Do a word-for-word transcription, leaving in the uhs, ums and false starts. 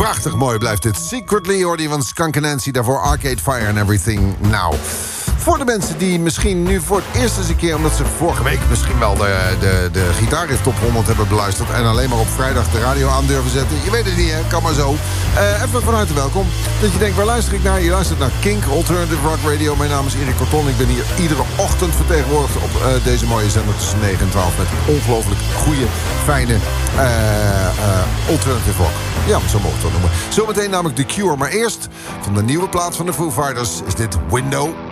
Prachtig mooi blijft dit. Secretly hoorde je van Skunk Nancy, daarvoor Arcade Fire and Everything Now. Voor de mensen die misschien nu voor het eerst eens een keer, omdat ze vorige week misschien wel de, de, de Gitaarriff Top honderd hebben beluisterd en alleen maar op vrijdag de radio aan durven zetten. Je weet het niet, hè? Kan maar zo. Uh, even van harte welkom. Dat je denkt, waar luister ik naar? Je luistert naar Kink, Alternative Rock Radio. Mijn naam is Erik Corton. Ik ben hier iedere ochtend vertegenwoordigd op uh, deze mooie zender tussen negen en twaalf met ongelooflijk goede, fijne uh, uh, Alternative Rock. Ja, zo mogen we het wel noemen. Zometeen namelijk The Cure. Maar eerst, van de nieuwe plaat van de Foo Fighters, is dit Window